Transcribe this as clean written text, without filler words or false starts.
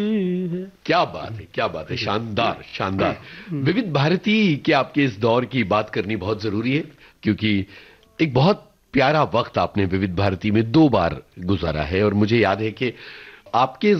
क्या बात है, शानदार शानदार। विविध भारती के आपके इस दौर की बात करनी बहुत जरूरी है, क्योंकि एक बहुत प्यारा वक्त आपने विविध भारती में 2 बार गुजारा है। और मुझे याद है कि आपके